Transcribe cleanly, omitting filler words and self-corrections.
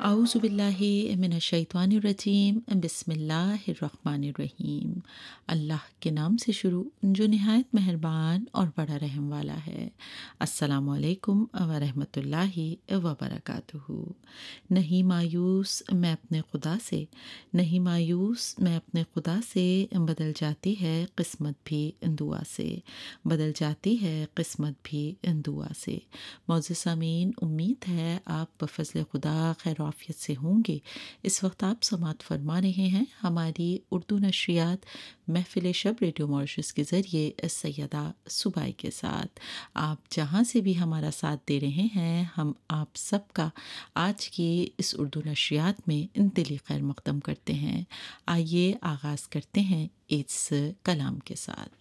आऊज़ुबिल्लाहि मिनश्शैतानिर्रजीम बिस्मिल्लाहिर्रहमानिर्रहीम। अल्लाह के नाम से शुरू जो निहायत मेहरबान और बड़ा रहम वाला है। अस्सलामु अलैकुम व रहमतुल्लाहि व बरकातुहू। नहीं मायूस मैं अपने खुदा से, नहीं मायूस मैं अपने खुदा से, बदल जाती है किस्मत भी दुआ से, बदल जाती है किस्मत भी दुआ से। मौजूद सामीन, उम्मीद है आप बफ़ज़ल खुदा खैर आफ़ियत से होंगे। इस वक्त आप समात फरमा रहे हैं हमारी उर्दू नशरियात महफ़िल शब रेडियो मॉरिशस के ज़रिए सैयदा सुबाई के साथ। आप जहाँ से भी हमारा साथ दे रहे हैं, हम आप सबका आज की इस उर्दू नशरियात में दिली खैर मक़दम करते हैं। आइए आगाज़ करते हैं इस कलाम के साथ।